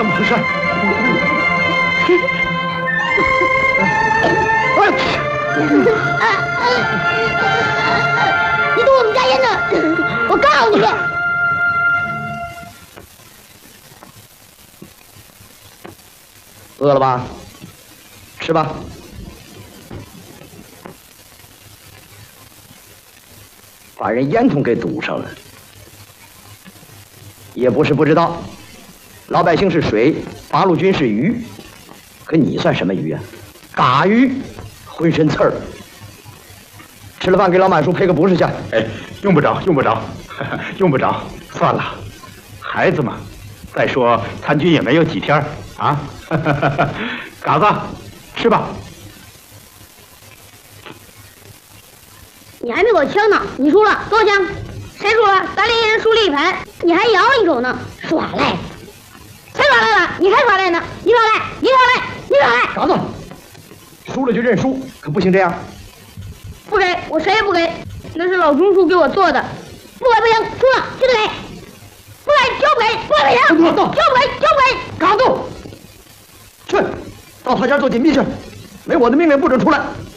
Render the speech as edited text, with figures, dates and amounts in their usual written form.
回事？ 你动我们家烟呢？我告诉你！ 饿了吧？吃吧。把人烟囱给堵上了，也不是不知道，老百姓是水，八路军是鱼，可你算什么鱼啊？嘎鱼，浑身刺儿。吃了饭给老满叔赔个不是去。 哎，用不着，用不着，用不着，算了，孩子嘛。再说参军也没有几天啊。嘎子，吃吧。 你还没给我枪呢，你输了，多少枪？谁输了？咱连人输了一盘，你还摇一手呢，耍赖！谁耍赖了？你还耍赖呢？你耍赖！你耍赖！你耍赖！ 嘎子，输了就认输，可不行这样。 不给，我谁也不给，那是老中书给我做的，不给不行，输了就得给，不给就不给，不给不行，就不给就不给。 嘎子，去，到他家做紧密去，没我的命令不准出来。